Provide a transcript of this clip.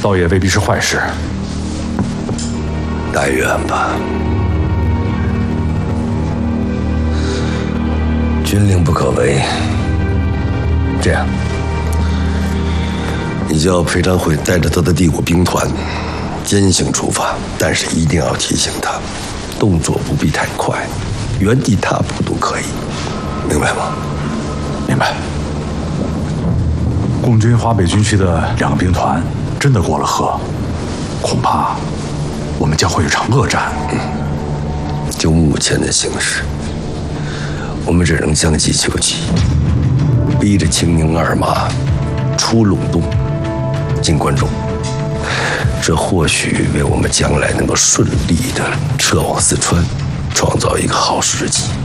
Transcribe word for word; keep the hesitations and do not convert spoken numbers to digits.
倒也未必是坏事。 但愿吧。军令不可违。这样，你叫裴昌会带着他的第五兵团兼行出发，但是一定要提醒他，动作不必太快，原地踏步都可以，明白吗？ 明白。共军华北军区的两个兵团真的过了河，恐怕我们将会有场恶战。 嗯，就目前的形势，我们只能将计就计，逼着青宁二马出陇东，进关中。这或许为我们将来能够顺利的撤往四川，创造一个好时机。